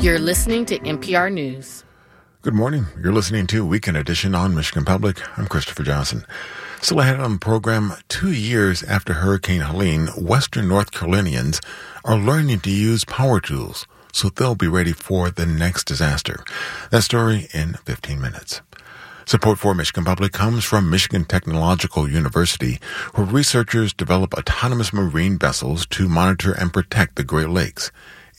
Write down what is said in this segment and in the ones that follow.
You're listening to NPR News. Good morning. You're listening to Weekend Edition on Michigan Public. I'm Christopher Johnson. Still ahead on the program, 2 years after Hurricane Helene, Western North Carolinians are learning to use power tools so they'll be ready for the next disaster. That story in 15 minutes. Support for Michigan Public comes from Michigan Technological University, where researchers develop autonomous marine vessels to monitor and protect the Great Lakes.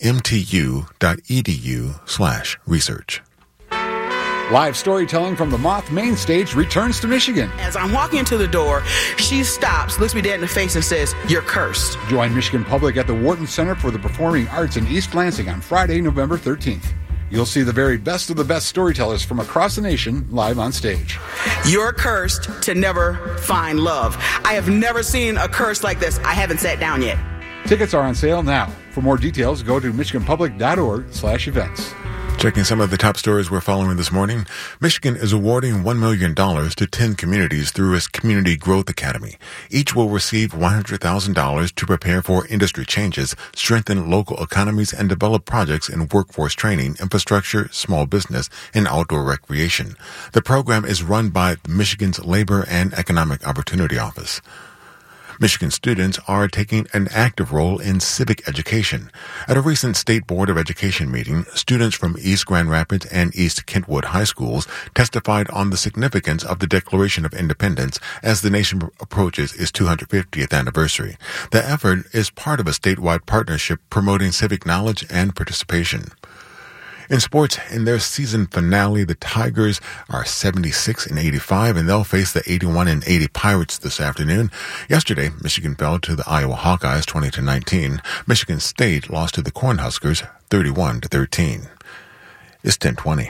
mtu.edu/research. Live storytelling from the Moth Main Stage returns to Michigan. As I'm walking into the door, she stops, looks me dead in the face, and says, "You're cursed." Join Michigan Public at the Wharton Center for the Performing Arts in East Lansing on Friday, November 13th. You'll see the very best of the best storytellers from across the nation live on stage. You're cursed to never find love. I have never seen a curse like this. I haven't sat down yet. Tickets are on sale now. For more details, go to michiganpublic.org/events. Checking some of the top stories we're following this morning, Michigan is awarding $1 million to 10 communities through its Community Growth Academy. Each will receive $100,000 to prepare for industry changes, strengthen local economies, and develop projects in workforce training, infrastructure, small business, and outdoor recreation. The program is run by Michigan's Labor and Economic Opportunity Office. Michigan students are taking an active role in civic education. At a recent State Board of Education meeting, students from East Grand Rapids and East Kentwood High Schools testified on the significance of the Declaration of Independence as the nation approaches its 250th anniversary. The effort is part of a statewide partnership promoting civic knowledge and participation. In sports, in their season finale, the Tigers are 76-85, and they'll face the 81-80 Pirates this afternoon. Yesterday, Michigan fell to the Iowa Hawkeyes 20-19. Michigan State lost to the Cornhuskers 31-13. It's 10:20.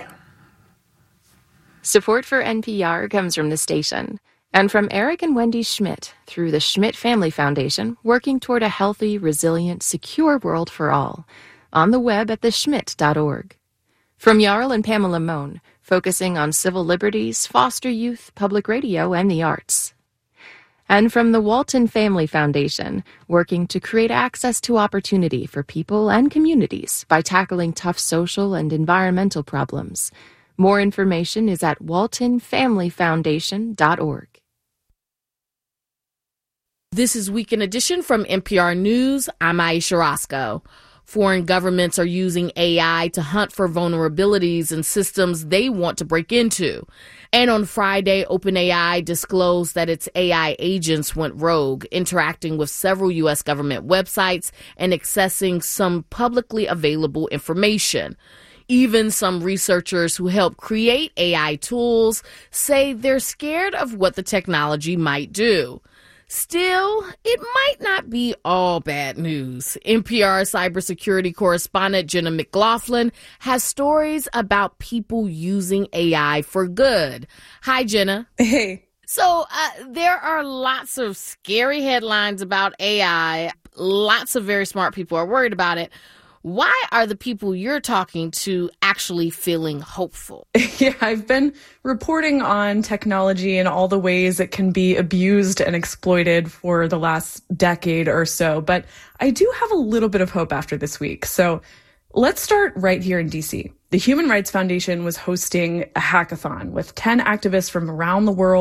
Support for NPR comes from the station and from Eric and Wendy Schmidt through the Schmidt Family Foundation, working toward a healthy, resilient, secure world for all. On the web at theschmidt.org. From Jarl and Pamela Mohn, focusing on civil liberties, foster youth, public radio, and the arts. And from the Walton Family Foundation, working to create access to opportunity for people and communities by tackling tough social and environmental problems. More information is at waltonfamilyfoundation.org. This is Weekend Edition from NPR News. I'm Aisha Roscoe. Foreign governments are using AI to hunt for vulnerabilities in systems they want to break into. And on Friday, OpenAI disclosed that its AI agents went rogue, interacting with several U.S. government websites and accessing some publicly available information. Even some researchers who help create AI tools say they're scared of what the technology might do. Still, it might not be all bad news. NPR cybersecurity correspondent Jenna McLaughlin has stories about people using AI for good. Hi, Jenna. Hey. So there are lots of scary headlines about AI. Lots of very smart people are worried about it. Why are the people you're talking to actually feeling hopeful? Yeah, I've been reporting on technology and all the ways it can be abused and exploited for the last decade or so, but I do have a little bit of hope after this week. So let's start right here in DC. The Human Rights Foundation was hosting a hackathon with 10 activists from around the world